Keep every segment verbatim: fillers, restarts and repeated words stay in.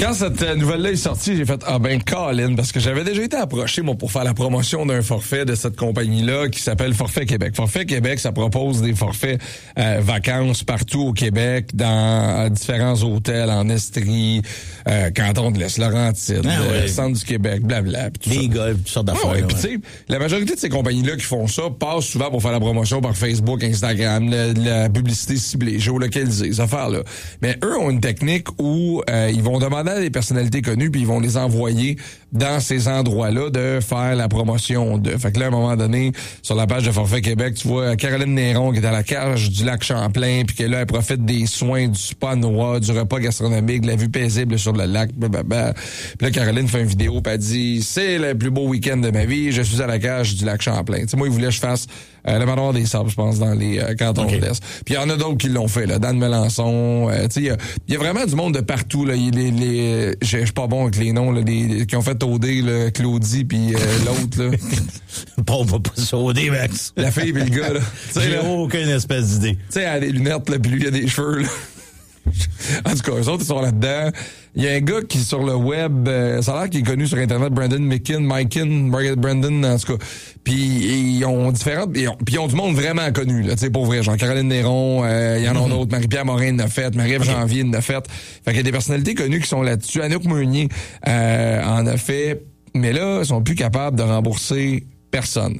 Quand cette nouvelle-là est sortie, j'ai fait « Ah ben, Colin », parce que j'avais déjà été approché, moi, pour faire la promotion d'un forfait de cette compagnie-là qui s'appelle Forfait Québec. Forfait Québec, ça propose des forfaits euh, vacances partout au Québec, dans euh, différents hôtels, en Estrie, euh, canton de l'Est-Laurentide, ah, ouais. euh, centre du Québec, blablabla. Les golfs, toutes sortes d'affaires. Ah, ouais, là, puis ouais. tu sais, la majorité de ces compagnies-là qui font ça passent souvent pour faire la promotion par Facebook, Instagram, la, la publicité ciblée, géolocalisée, ces affaires-là. Mais eux ont une technique où euh, ils vont demander à des personnalités connues puis ils vont les envoyer dans ces endroits-là de faire la promotion de. Fait que là, à un moment donné, sur la page de Forfait Québec, tu vois Caroline Néron qui est à la cage du lac Champlain puis que là, elle profite des soins du spa noir, du repas gastronomique, de la vue paisible sur le lac. Blablabla. Puis là, Caroline fait une vidéo puis elle dit « C'est le plus beau week-end de ma vie, je suis à la cage du lac Champlain. » Tu sais, moi, il voulait que je fasse euh, le manoir des Sables, je pense, dans les euh, cantons okay. de l'Est. Puis il y en a d'autres qui l'ont fait, là. Dan Melançon, euh, tu sais, il y a, y a vraiment du monde de partout, là. Il y a les, les, je suis pas bon avec les noms, là, les, les qui ont fait O D, là, Claudie puis euh, l'autre, là. Bon, on va pas ça O D, Max. La fille puis le gars, là. J'ai là, aucune espèce d'idée. Tu sais, elle a des lunettes, là, puis lui, il a des cheveux, là. En tout cas, eux autres, ils sont là-dedans. Il y a un gars qui, sur le web, euh, ça a l'air qu'il est connu sur Internet, Brandon Micken, Miken, Margaret Brandon, en tout cas. Puis ils ont différentes, puis ils, ils ont du monde vraiment connu, là, tu sais, pour vrai. Genre Caroline Néron, euh, il y en a mm-hmm. d'autres, Marie-Pierre Morin l'a fait, Marie-Ève okay. Janvier l'a fait. Fait qu'il y a des personnalités connues qui sont là-dessus. Anouk Meunier euh, en a fait, mais là, ils sont plus capables de rembourser personne.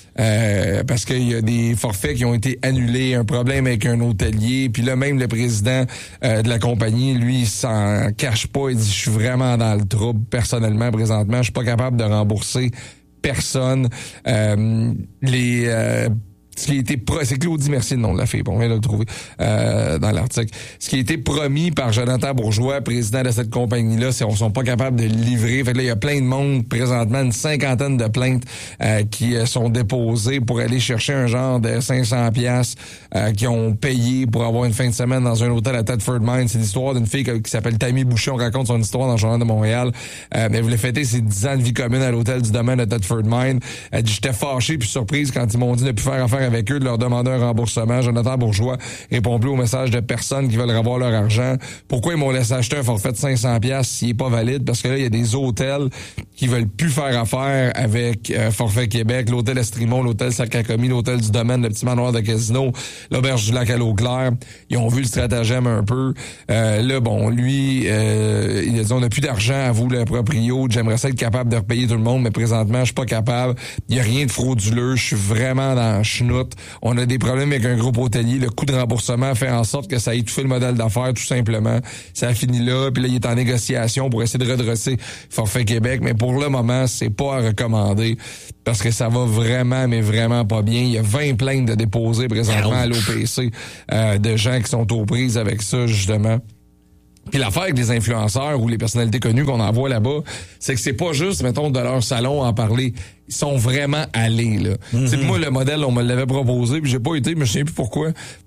Euh, parce qu'il y a des forfaits qui ont été annulés, un problème avec un hôtelier, puis là même le président euh, de la compagnie, lui, il s'en cache pas, il dit je suis vraiment dans le trouble personnellement présentement, je suis pas capable de rembourser personne. Euh, les euh, ce qui a été pro- c'est Claudie Mercier, le nom de la fille, bon, on vient de le trouver euh, dans l'article. Ce qui a été promis par Jonathan Bourgeois, président de cette compagnie-là, c'est qu'on sont pas capables de le livrer. Fait que là, il y a plein de monde, présentement, une cinquantaine de plaintes euh, qui euh, sont déposées pour aller chercher un genre de cinq cents piastres euh, qui ont payé pour avoir une fin de semaine dans un hôtel à Thetford Mines. C'est l'histoire d'une fille qui s'appelle Tammy Boucher. On raconte son histoire dans le Journal de Montréal. Euh, mais elle voulait fêter ses dix ans de vie commune à l'hôtel du domaine de Thetford Mines. Elle dit, j'étais fâché puis surprise quand ils m'ont dit de plus faire affaire avec eux, de leur demander un remboursement. Jonathan Bourgeois répond plus au message de personnes qui veulent avoir leur argent. Pourquoi ils m'ont laissé acheter un forfait de cinq cents piastres s'il est pas valide? Parce que là, il y a des hôtels qui veulent plus faire affaire avec euh, Forfait Québec, l'hôtel Estrimont, l'hôtel Sacacomie, l'hôtel du Domaine, le petit manoir de Casino, l'auberge du lac à l'Eau-Claire. Ils ont vu le stratagème un peu. Euh, là, bon, lui, euh, il a dit, on n'a plus d'argent à vous, le proprio. J'aimerais ça être capable de repayer tout le monde, mais présentement, je suis pas capable. Il y a rien de frauduleux. Je suis vraiment dans la chenoute. On a des problèmes avec un groupe hôtelier. Le coût de remboursement fait en sorte que ça a étouffé le modèle d'affaires, tout simplement. Ça a fini là. Puis là, il est en négociation pour essayer de redresser Forfait Québec. Mais pour le moment, c'est pas à recommander parce que ça va vraiment, mais vraiment pas bien. Il y a vingt plaintes de déposées présentement à l'O P C euh, de gens qui sont aux prises avec ça, justement. Puis l'affaire avec les influenceurs ou les personnalités connues qu'on envoie là-bas, c'est que c'est pas juste, mettons, de leur salon en parler. Ils sont vraiment allés, là. Mm-hmm. C'est moi, le modèle, on me l'avait proposé, puis j'ai pas été, mais je sais plus pourquoi.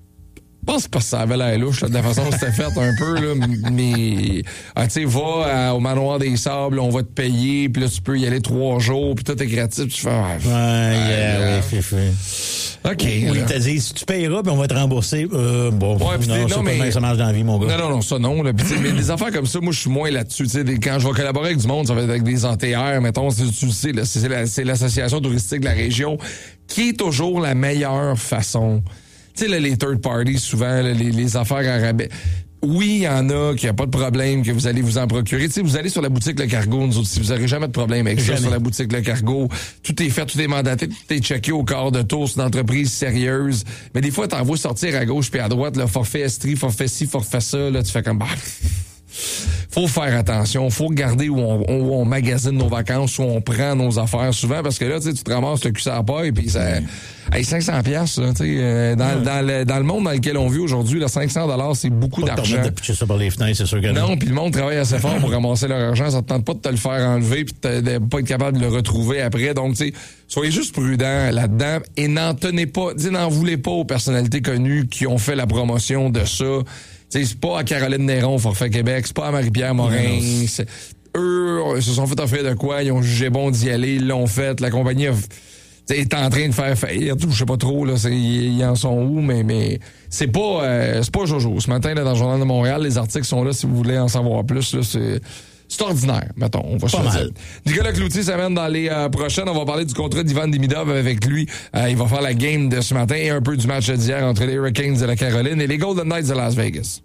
Je pense pas que ça avait l'air louche, là, de la façon dont c'était fait un peu, là, mais, ah, tu sais, va à, au manoir des Sables, on va te payer, puis là, tu peux y aller trois jours, puis tout est gratuit, tu fais, ah, ouais, yeah, ouais, ouais, ouais. OK. Oui, t'as dit, si tu payeras, puis on va te rembourser. Euh, bon, ouais, pis non, non, mais pas ça marche dans la vie, mon gars. Non, non, non, ça non. Là. Pis, mais des affaires comme ça, moi, je suis moins là-dessus. Tu sais, quand je vais collaborer avec du monde, ça va être avec des A T R, mettons, c'est, tu le sais, là, c'est, la, c'est l'association touristique de la région, qui est toujours la meilleure façon. Tu sais, là, les third parties, souvent, là, les, les affaires à rabais. Oui, il y en a qui a pas de problème, que vous allez vous en procurer. Tu sais, vous allez sur la boutique Le Cargo, nous autres, si vous n'aurez jamais de problème avec jamais. Ça sur la boutique Le Cargo. Tout est fait, tout est mandaté, tout est checké au quart de tour. C'est une entreprise sérieuse. Mais des fois, t'en vois sortir à gauche puis à droite, le forfait Estrie, forfait ci, forfait ça, là, tu fais comme, bah, faut faire attention, faut regarder où on, où on magasine nos vacances, où on prend nos affaires souvent, parce que là, tu sais, tu te ramasses le cul sur la paille, puis ça, hey, cinq cents piastres, tu sais, euh, dans, ouais. dans, le, dans le monde dans lequel on vit aujourd'hui, là, cinq cents dollars, c'est beaucoup pas d'argent. De pitcher ça par les fenêtres, c'est sûr que non. Non, puis le monde travaille assez fort pour ramasser leur argent, ça te tente pas de te le faire enlever, puis de pas être capable de le retrouver après, donc, tu sais, soyez juste prudents là-dedans, et n'en tenez pas, dis, n'en voulez pas aux personnalités connues qui ont fait la promotion de ça. T'sais, c'est pas à Caroline Néron, Forfait Québec, c'est pas à Marie-Pierre Morin. Eux se sont fait offrir de quoi, ils ont jugé bon d'y aller, ils l'ont fait. La compagnie a est en train de faire faillite, je sais pas trop, là, ils en sont où, mais, mais c'est pas, euh, c'est pas Jojo. Ce matin, là, dans le Journal de Montréal, les articles sont là si vous voulez en savoir plus, là, c'est... C'est ordinaire, mettons, on va se le dire. Nicolas Cloutier s'amène dans les euh, prochaines. On va parler du contrat d'Ivan Demidov avec lui. Euh, il va faire la game de ce matin et un peu du match d'hier entre les Hurricanes de la Caroline et les Golden Knights de Las Vegas.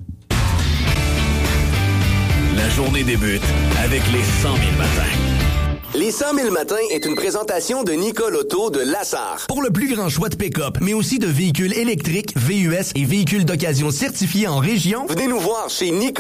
La journée débute avec les cent mille matins. Les cent mille matins est une présentation de Nicole Auto de Lassar. Pour le plus grand choix de pick-up, mais aussi de véhicules électriques, V U S et véhicules d'occasion certifiés en région, venez nous voir chez Nicole.